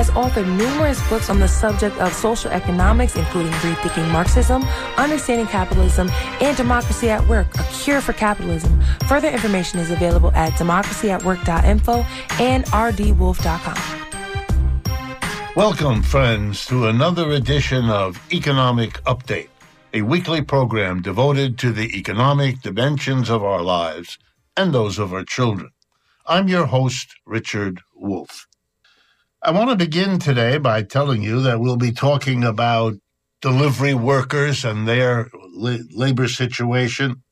has authored numerous books on the subject of social economics, including Rethinking Marxism, Understanding Capitalism, and Democracy at Work, A Cure for Capitalism. Further information is available at democracyatwork.info and rdwolf.com. Welcome, friends, to another edition of Economic Update, a weekly program devoted to the economic dimensions of our lives and those of our children. I'm your host, Richard Wolff. I want to begin today by telling you that we'll be talking about delivery workers and their labor situation,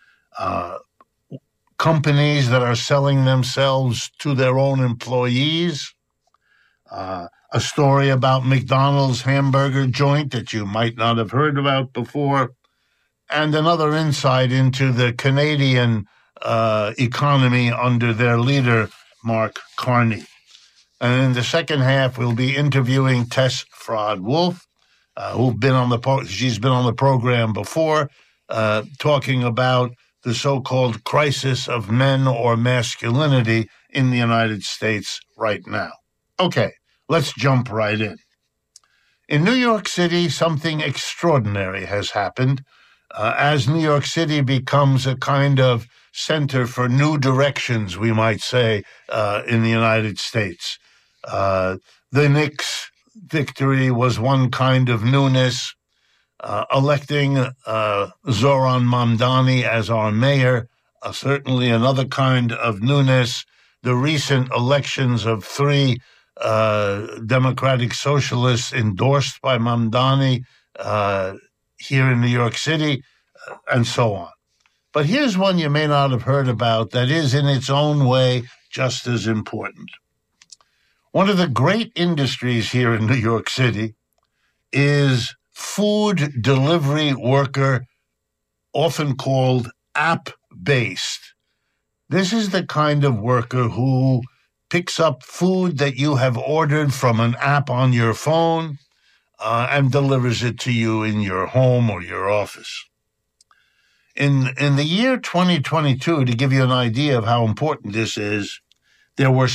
companies that are selling themselves to their own employees, a story about McDonald's hamburger joint that you might not have heard about before, and another insight into the Canadian economy under their leader, Mark Carney. And in the second half, we'll be interviewing Tess Fraud-Wolff, she's been on the program before, talking about the so-called crisis of men or masculinity in the United States right now. Okay. Let's jump right in. In New York City, something extraordinary has happened as New York City becomes a kind of center for new directions, we might say, in the United States. The Knicks' victory was one kind of newness. Electing Zoran Mamdani as our mayor, certainly another kind of newness. The recent elections of three Democratic Socialists endorsed by Mamdani here in New York City, and so on. But here's one you may not have heard about that is in its own way just as important. One of the great industries here in New York City is food delivery worker, often called app-based. This is the kind of worker who picks up food that you have ordered from an app on your phone and delivers it to you in your home or your office. In the year 2022, to give you an idea of how important this is, there were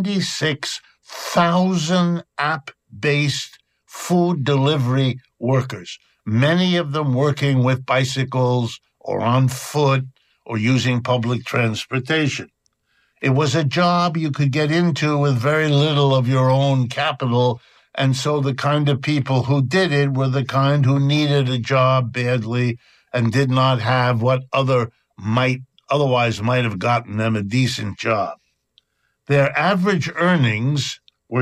76,000 app-based food delivery workers, many of them working with bicycles or on foot or using public transportation. It was a job you could get into with very little of your own capital, and so the kind of people who did it were the kind who needed a job badly and did not have what otherwise might have gotten them a decent job. Their average earnings were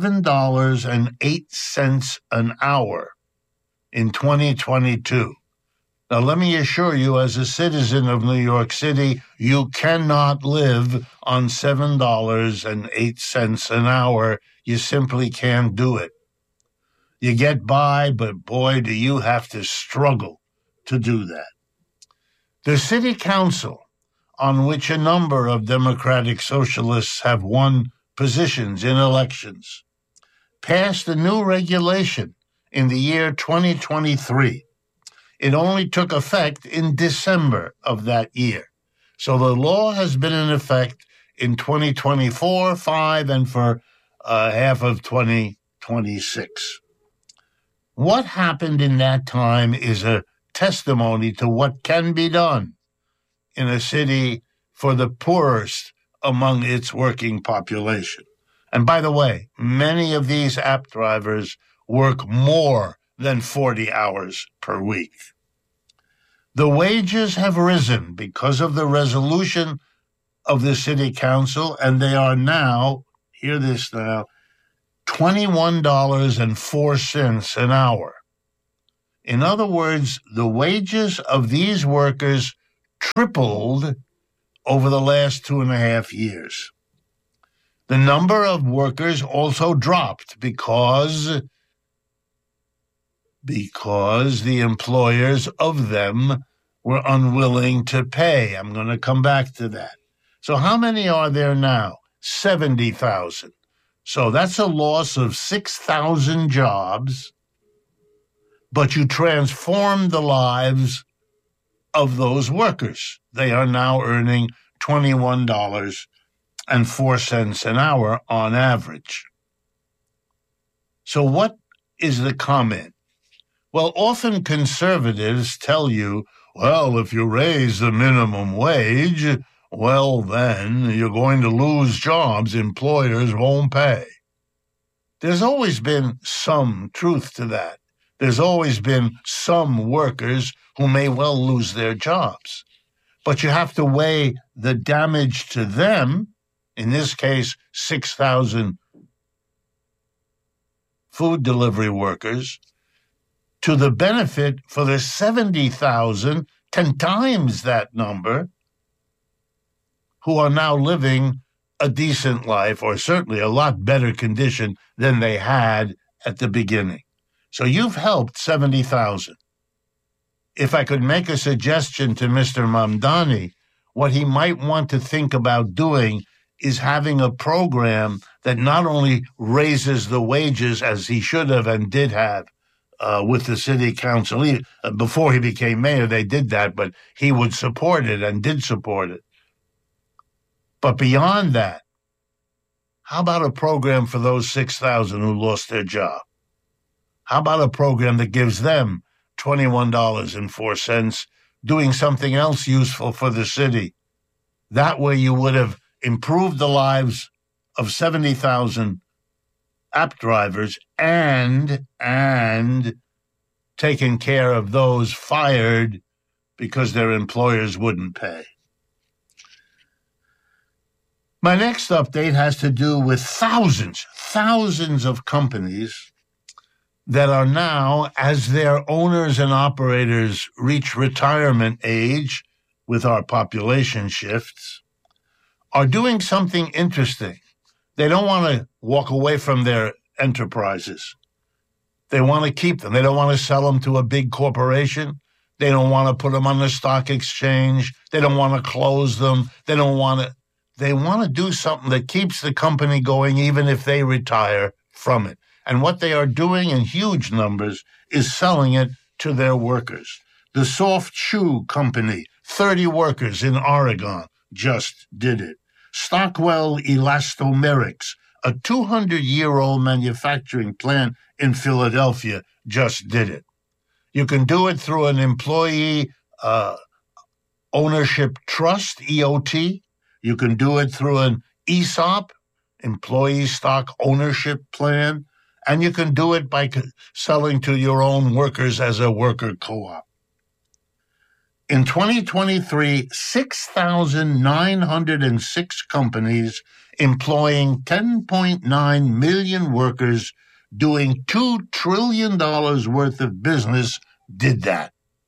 $7.08 an hour in 2022. Now, let me assure you, as a citizen of New York City, you cannot live on $7.08 an hour. You simply can't do it. You get by, but boy, do you have to struggle to do that. The city council, on which a number of Democratic Socialists have won positions in elections, passed a new regulation in the year 2023. It only took effect in December of that year. So the law has been in effect in 2024, 5, and for half of 2026. What happened in that time is a testimony to what can be done in a city for the poorest among its working population. And by the way, many of these app drivers work more than 40 hours per week. The wages have risen because of the resolution of the city council, and they are now, hear this now, $21.04 an hour. In other words, the wages of these workers tripled over the last 2.5 years. The number of workers also dropped because the employers of them were unwilling to pay. I'm going to come back to that. So how many are there now? 70,000. So that's a loss of 6,000 jobs, but you transform the lives of those workers. They are now earning $21.04 an hour on average. So what is the comment? Well, often conservatives tell you, well, if you raise the minimum wage, well, then you're going to lose jobs. Employers won't pay. There's always been some truth to that. There's always been some workers who may well lose their jobs. But you have to weigh the damage to them, in this case, 6,000 food delivery workers, to the benefit for the 70,000, 10 times that number, who are now living a decent life, or certainly a lot better condition than they had at the beginning. So you've helped 70,000. If I could make a suggestion to Mr. Mamdani, what he might want to think about doing is having a program that not only raises the wages as he should have and did have with the city council. Before he became mayor, they did that, but he would support it and did support it. But beyond that, how about a program for those 6,000 who lost their job? How about a program that gives them $21.04, doing something else useful for the city? That way you would have improved the lives of 70,000 app drivers and taken care of those fired because their employers wouldn't pay. My next update has to do with thousands of companies that are now, as their owners and operators reach retirement age with our population shifts, are doing something interesting. They don't want to walk away from their enterprises. They want to keep them. They don't want to sell them to a big corporation. They don't want to put them on the stock exchange. They don't want to close them. They want to do something that keeps the company going even if they retire from it. And what they are doing in huge numbers is selling it to their workers. The Soft Shoe Company, 30 workers in Oregon, just did it. Stockwell Elastomerics, a 200-year-old manufacturing plant in Philadelphia, just did it. You can do it through an employee ownership trust, EOT. You can do it through an ESOP, employee stock ownership plan. And you can do it by selling to your own workers as a worker co-op. In 2023, 6,906 companies employing 10.9 million workers doing $2 trillion worth of business did that.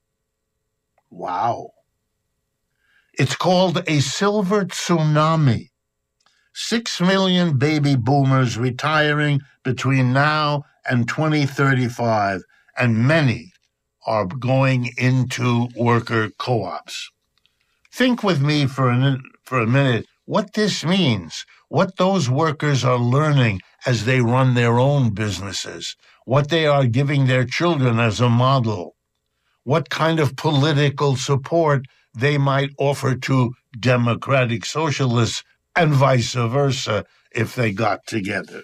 Wow. It's called a silver tsunami. 6 million baby boomers retiring between now and 2035, and many are going into worker co-ops. Think with me for a minute what this means, what those workers are learning as they run their own businesses, what they are giving their children as a model, what kind of political support they might offer to democratic socialists, and vice versa if they got together.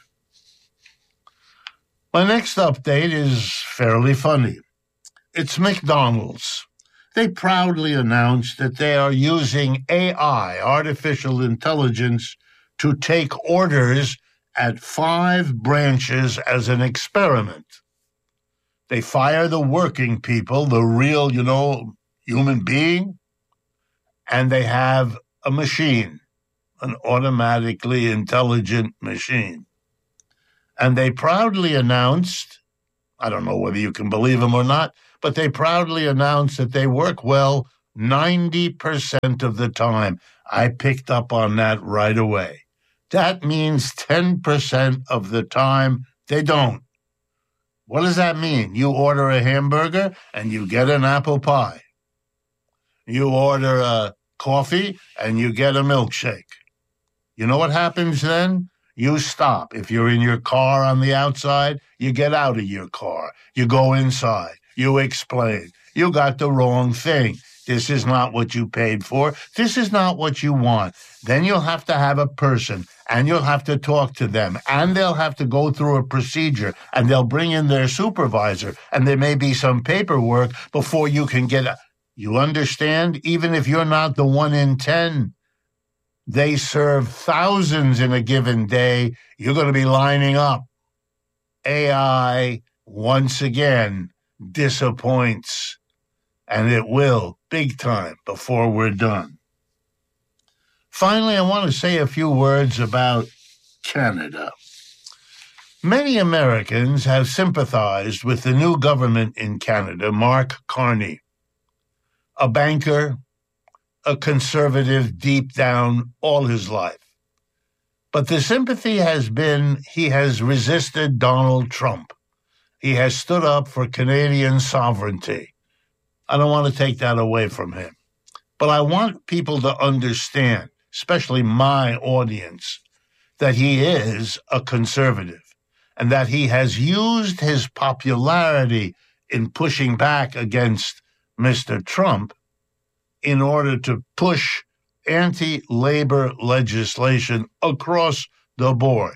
My next update is fairly funny. It's McDonald's. They proudly announced that they are using AI, artificial intelligence, to take orders at 5 branches as an experiment. They fire the working people, the real, human being, and they have a machine, an automatically intelligent machine. And they proudly announced, I don't know whether you can believe them or not, but they proudly announced that they work well 90% of the time. I picked up on that right away. That means 10% of the time they don't. What does that mean? You order a hamburger and you get an apple pie. You order a coffee and you get a milkshake. You know what happens then? You stop. If you're in your car on the outside, you get out of your car. You go inside. You explain. You got the wrong thing. This is not what you paid for. This is not what you want. Then you'll have to have a person, and you'll have to talk to them, and they'll have to go through a procedure, and they'll bring in their supervisor, and there may be some paperwork before you can get a... You understand? Even if you're not the 1 in 10, they serve thousands in a given day. You're going to be lining up. AI, once again, disappoints, and it will, big time, before we're done. Finally, I want to say a few words about Canada. Many Americans have sympathized with the new government in Canada, Mark Carney, a banker, a conservative deep down all his life. But the sympathy has been he has resisted Donald Trump. He has stood up for Canadian sovereignty. I don't want to take that away from him. But I want people to understand, especially my audience, that he is a conservative and that he has used his popularity in pushing back against Mr. Trump in order to push anti-labor legislation across the board,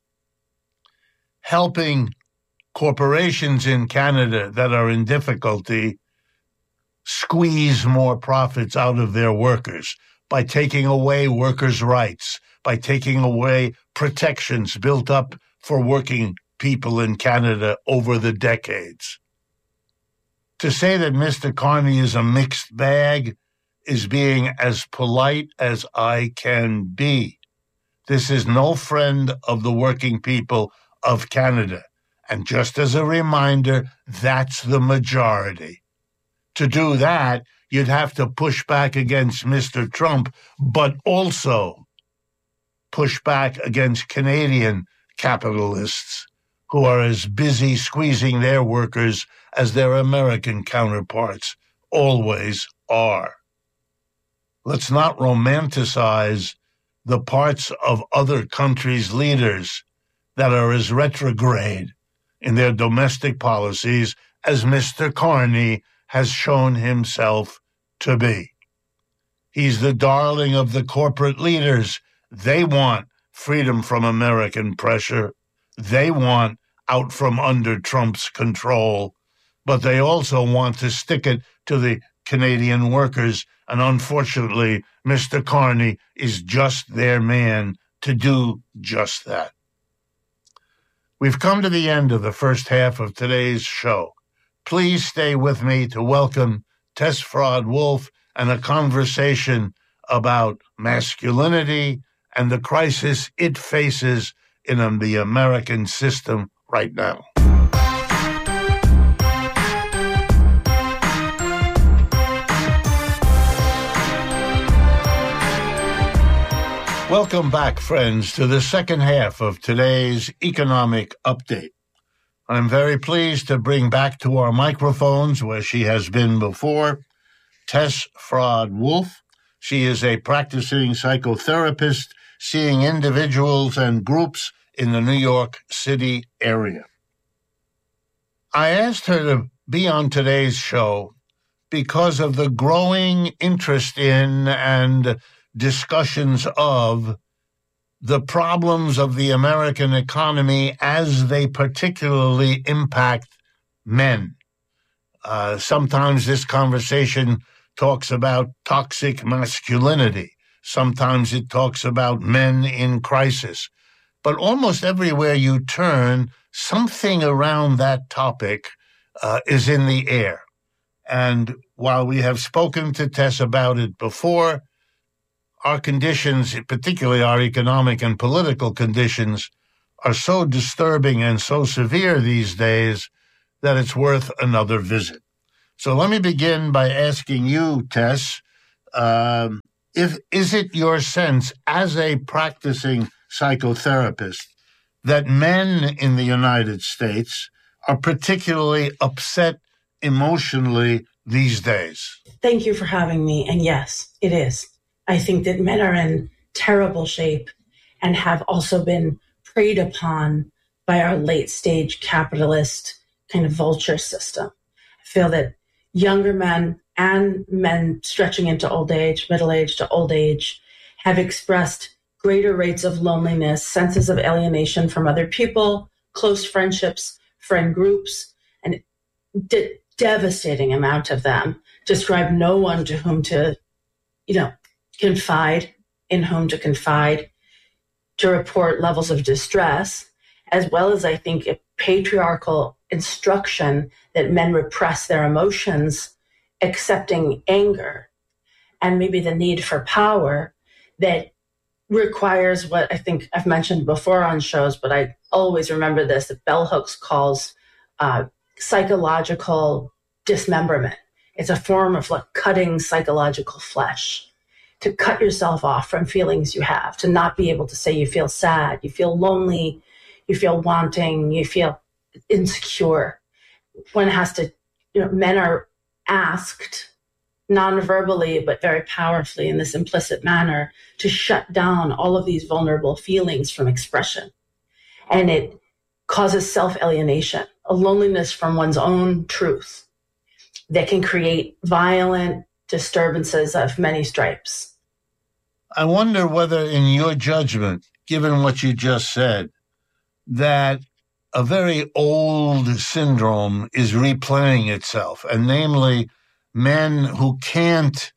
helping corporations in Canada that are in difficulty squeeze more profits out of their workers by taking away workers' rights, by taking away protections built up for working people in Canada over the decades. To say that Mr. Carney is a mixed bag is being as polite as I can be. This is no friend of the working people of Canada. And just as a reminder, that's the majority. To do that, you'd have to push back against Mr. Trump, but also push back against Canadian capitalists who are as busy squeezing their workers as their American counterparts always are. Let's not romanticize the parts of other countries' leaders that are as retrograde in their domestic policies as Mr. Carney has shown himself to be. He's the darling of the corporate leaders. They want freedom from American pressure. They want out from under Trump's control, but they also want to stick it to the Canadian workers. And unfortunately, Mr. Carney is just their man to do just that. We've come to the end of the first half of today's show. Please stay with me to welcome Tess Fraud-Wolf and a conversation about masculinity and the crisis it faces in the American system right now. Welcome back, friends, to the second half of today's economic update. I'm very pleased to bring back to our microphones, where she has been before, Tess Fraud-Wolf. She is a practicing psychotherapist seeing individuals and groups in the New York City area. I asked her to be on today's show because of the growing interest in and discussions of the problems of the American economy as they particularly impact men. Sometimes this conversation talks about toxic masculinity. Sometimes it talks about men in crisis. But almost everywhere you turn, something around that topic is in the air. And while we have spoken to Tess about it before, our conditions, particularly our economic and political conditions, are so disturbing and so severe these days that it's worth another visit. So let me begin by asking you, Tess, is it your sense as a practicing psychotherapist that men in the United States are particularly upset emotionally these days? Thank you for having me. And yes, it is. I think that men are in terrible shape and have also been preyed upon by our late stage capitalist kind of vulture system. I feel that younger men and men stretching into old age, middle age to old age, have expressed greater rates of loneliness, senses of alienation from other people, close friendships, friend groups, and devastating amount of them describe no one to whom to, confide, in whom to confide, to report levels of distress, as well as, I think, a patriarchal instruction that men repress their emotions, accepting anger, and maybe the need for power that requires what I think I've mentioned before on shows, but I always remember this, that Bell Hooks calls psychological dismemberment. It's a form of like cutting psychological flesh, to cut yourself off from feelings you have, to not be able to say you feel sad, you feel lonely, you feel wanting, you feel insecure. One has to, men are asked non-verbally, but very powerfully in this implicit manner, to shut down all of these vulnerable feelings from expression. And it causes self-alienation, a loneliness from one's own truth that can create violent disturbances of many stripes. I wonder whether, in your judgment, given what you just said, that a very old syndrome is replaying itself, and namely men who can't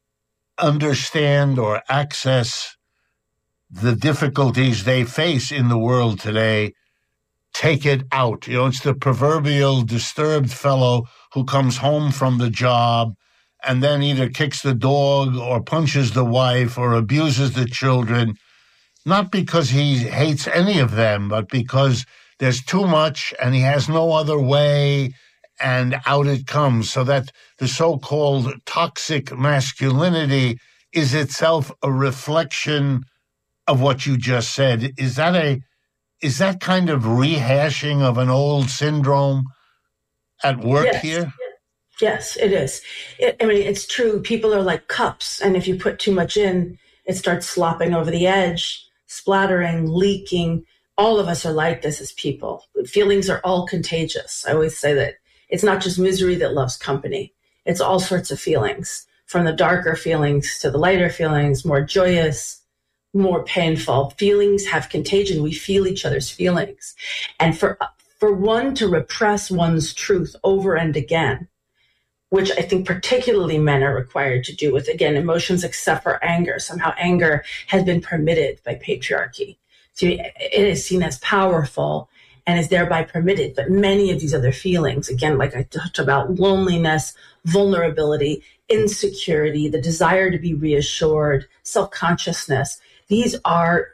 understand or access the difficulties they face in the world today take it out. It's the proverbial disturbed fellow who comes home from the job and then either kicks the dog or punches the wife or abuses the children, not because he hates any of them, but because there's too much and he has no other way, and out it comes. So that the so-called toxic masculinity is itself a reflection of what you just said. Is that kind of rehashing of an old syndrome at work here? Yes, it is. It's true. People are like cups, and if you put too much in, it starts slopping over the edge, splattering, leaking. All of us are like this as people. Feelings are all contagious. I always say that it's not just misery that loves company. It's all sorts of feelings, from the darker feelings to the lighter feelings, more joyous, more painful. Feelings have contagion. We feel each other's feelings. And for one to repress one's truth over and again, which I think particularly men are required to do with, again, emotions except for anger. Somehow anger has been permitted by patriarchy. So it is seen as powerful and is thereby permitted. But many of these other feelings, again, like I talked about, loneliness, vulnerability, insecurity, the desire to be reassured, self-consciousness, these are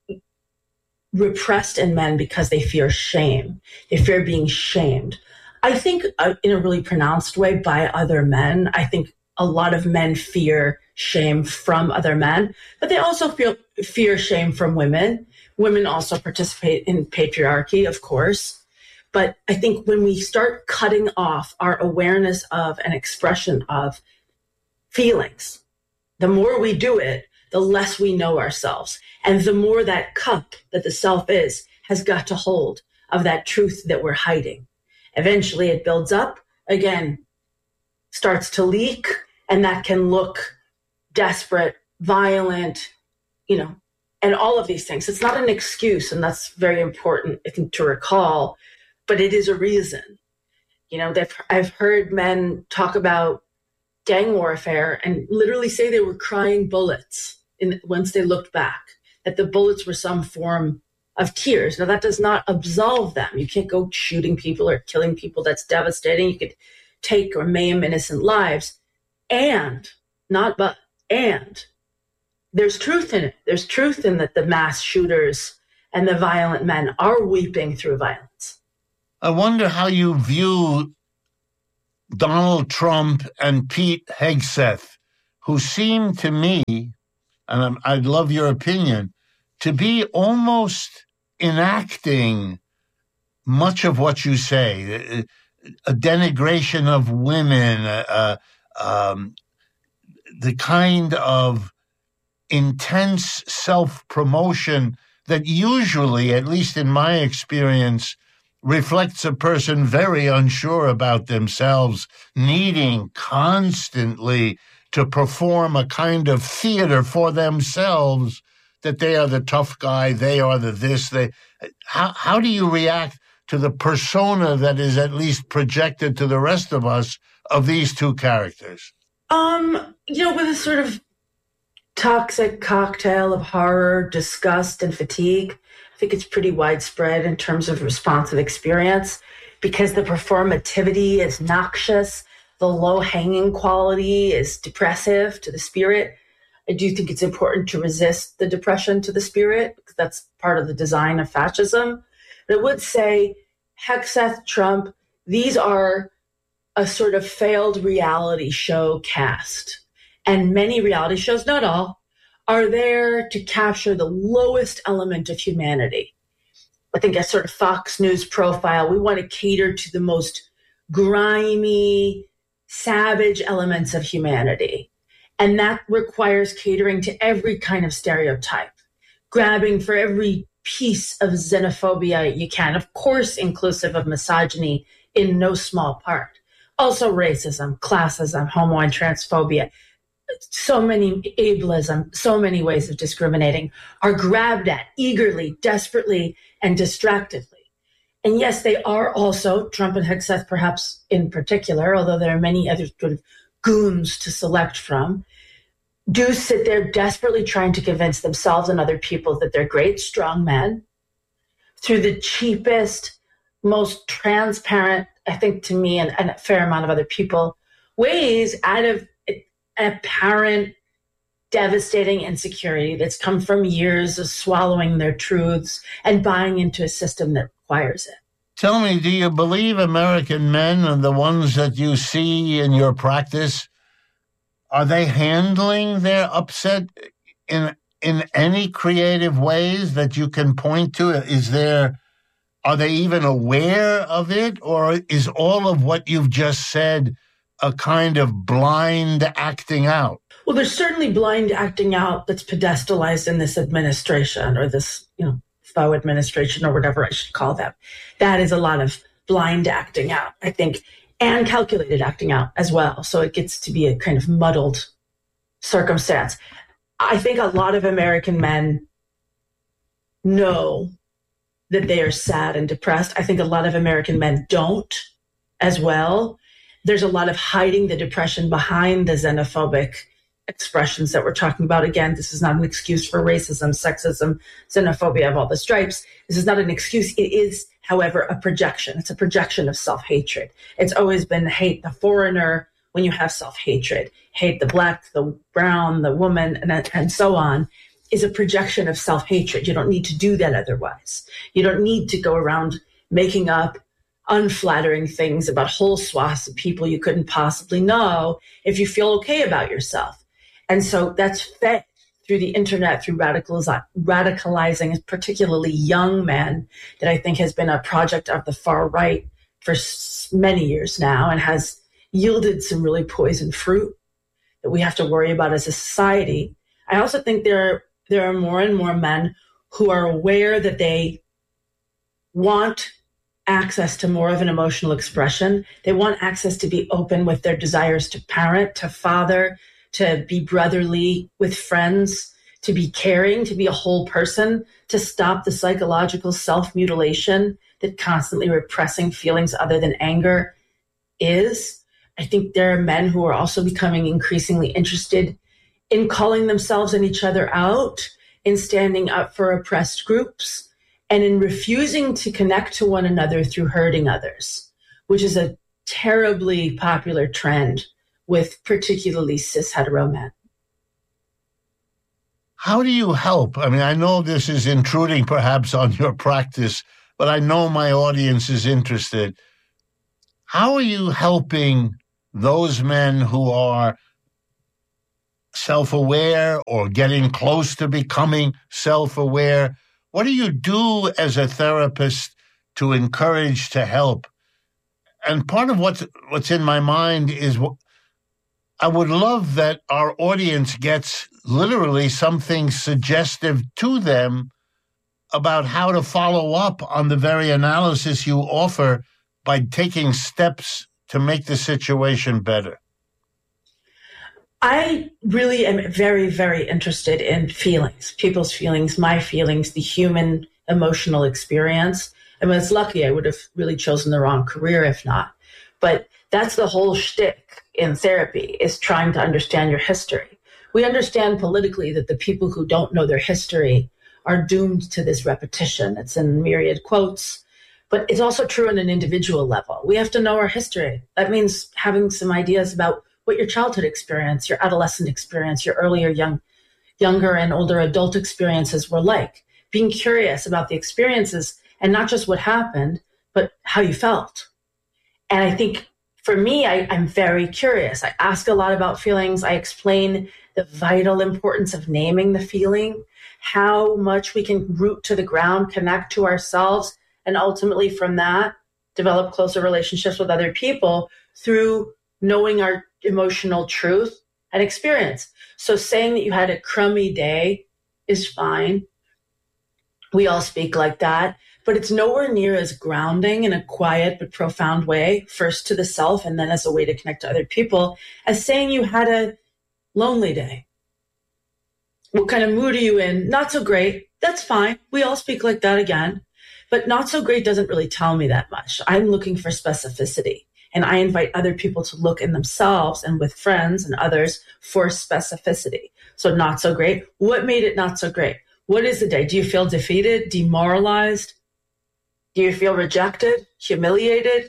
repressed in men because they fear shame. They fear being shamed. I think in a really pronounced way by other men. I think a lot of men fear shame from other men, but they also fear shame from women. Women also participate in patriarchy, of course. But I think when we start cutting off our awareness of and expression of feelings, the more we do it, the less we know ourselves. And the more that cup that the self is has got to hold of that truth that we're hiding. Eventually it builds up, again, starts to leak, and that can look desperate, violent, and all of these things. It's not an excuse, and that's very important, I think, to recall, but it is a reason. I've heard men talk about gang warfare and literally say they were crying bullets once they looked back, that the bullets were some form of tears. Now, that does not absolve them. You can't go shooting people or killing people. That's devastating. You could take or maim innocent lives. And there's truth in it. There's truth in that the mass shooters and the violent men are weeping through violence. I wonder how you view Donald Trump and Pete Hegseth, who seem to me, and I'd love your opinion, to be almost enacting much of what you say, a denigration of women, the kind of intense self-promotion that usually, at least in my experience, reflects a person very unsure about themselves, needing constantly to perform a kind of theater for themselves, that they are the tough guy, they are the this. How do you react to the persona that is at least projected to the rest of us of these two characters? With a sort of toxic cocktail of horror, disgust, and fatigue, I think it's pretty widespread in terms of responsive experience, because the performativity is noxious, the low-hanging quality is depressive to the spirit. I do think it's important to resist the depression to the spirit, because that's part of the design of fascism. But I would say Hegseth, Trump, these are a sort of failed reality show cast. And many reality shows, not all, are there to capture the lowest element of humanity. I think a sort of Fox News profile, we want to cater to the most grimy, savage elements of humanity. And that requires catering to every kind of stereotype, grabbing for every piece of xenophobia you can, of course, inclusive of misogyny in no small part. Also racism, classism, homo and transphobia. So many ableism, so many ways of discriminating are grabbed at eagerly, desperately, and distractedly. And yes, they are also, Trump and Hegseth perhaps in particular, although there are many other sort of goons to select from, do sit there desperately trying to convince themselves and other people that they're great, strong men through the cheapest, most transparent, I think to me and a fair amount of other people, ways out of apparent devastating insecurity that's come from years of swallowing their truths and buying into a system that requires it. Tell me, do you believe American men and the ones that you see in your practice, are they handling their upset in any creative ways that you can point to? Are they even aware of it? Or is all of what you've just said a kind of blind acting out? Well, there's certainly blind acting out that's pedestalized in this administration, or this, faux administration, or whatever I should call them. That is a lot of blind acting out, I think, and calculated acting out as well. So it gets to be a kind of muddled circumstance. I think a lot of American men know that they are sad and depressed. I think a lot of American men don't as well. There's a lot of hiding the depression behind the xenophobic expressions that we're talking about. Again, this is not an excuse for racism, sexism, xenophobia of all the stripes. This is not an excuse. It is, however, a projection. It's a projection of self-hatred. It's always been hate the foreigner when you have self-hatred. Hate the black, the brown, the woman, and so on, is a projection of self-hatred. You don't need to do that otherwise. You don't need to go around making up unflattering things about whole swaths of people you couldn't possibly know if you feel okay about yourself. And so that's fed through the internet, through radicalizing particularly young men, that I think has been a project of the far right for many years now, and has yielded some really poisoned fruit that we have to worry about as a society. I also think there are more and more men who are aware that they want access to more of an emotional expression. They want access to be open with their desires to parent, to father, to be brotherly with friends, to be caring, to be a whole person, to stop the psychological self-mutilation that constantly repressing feelings other than anger is. I think there are men who are also becoming increasingly interested in calling themselves and each other out, in standing up for oppressed groups, and in refusing to connect to one another through hurting others, which is a terribly popular trend with particularly cis hetero men. How do you help? I mean, I know this is intruding perhaps on your practice, but I know my audience is interested. How are you helping those men who are self-aware or getting close to becoming self-aware? What do you do as a therapist to encourage, to help? And part of what's in my mind is I would love that our audience gets literally something suggestive to them about how to follow up on the very analysis you offer by taking steps to make the situation better? I really am very, very interested in feelings, people's feelings, my feelings, the human emotional experience. I mean, it's lucky I would have really chosen the wrong career if not. But that's the whole shtick in therapy, is trying to understand your history. We understand politically that the people who don't know their history are doomed to this repetition. It's in myriad quotes, but it's also true on an individual level. We have to know our history. That means having some ideas about what your childhood experience, your adolescent experience, your earlier younger and older adult experiences were like. Being curious about the experiences and not just what happened, but how you felt. And I think for me, I'm very curious. I ask a lot about feelings. I explain the vital importance of naming the feeling, how much we can root to the ground, connect to ourselves, and ultimately from that, develop closer relationships with other people through knowing our emotional truth and experience. So saying that you had a crummy day is fine. We all speak like that, but it's nowhere near as grounding in a quiet but profound way, first to the self and then as a way to connect to other people, as saying you had a lonely day. What kind of mood are you in? Not so great. That's fine. We all speak like that again, but not so great doesn't really tell me that much. I'm looking for specificity. And I invite other people to look in themselves and with friends and others for specificity. So not so great. What made it not so great? What is the day? Do you feel defeated, demoralized? Do you feel rejected, humiliated?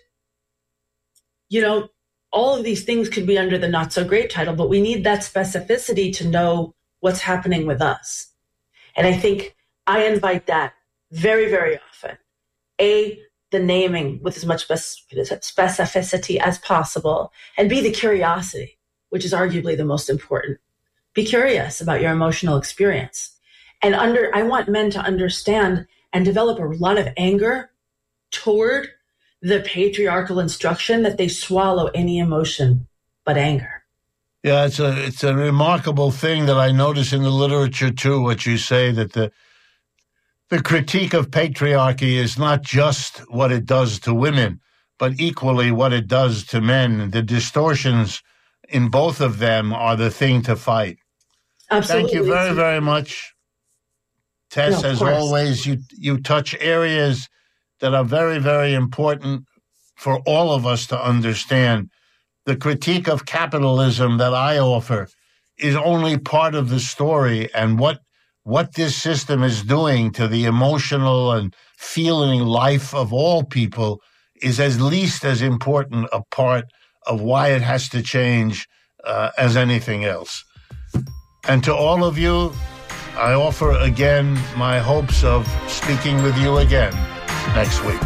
You know, all of these things could be under the not so great title, but we need that specificity to know what's happening with us. And I think I invite that very, very often. The naming with as much specificity as possible, and B, the curiosity, which is arguably the most important. Be curious about your emotional experience. And I want men to understand and develop a lot of anger toward the patriarchal instruction that they swallow any emotion but anger. Yeah, it's a remarkable thing that I notice in the literature too, what you say, that the critique of patriarchy is not just what it does to women, but equally what it does to men. The distortions in both of them are the thing to fight. Absolutely. Thank you very, very much, Tess. As always, you touch areas that are very, very important for all of us to understand. The critique of capitalism that I offer is only part of the story, and what this system is doing to the emotional and feeling life of all people is at least as important a part of why it has to change as anything else. And to all of you, I offer again my hopes of speaking with you again next week.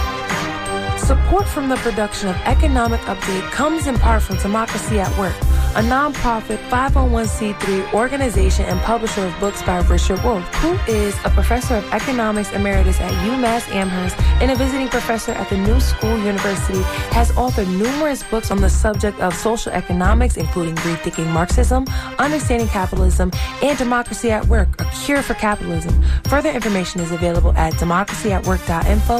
Support from the production of Economic Update comes in part from Democracy at Work, a nonprofit 501c3 organization and publisher of books by Richard Wolff, who is a professor of economics emeritus at UMass Amherst and a visiting professor at the New School University, has authored numerous books on the subject of social economics, including Rethinking Marxism, Understanding Capitalism, and Democracy at Work, A Cure for Capitalism. Further information is available at democracyatwork.info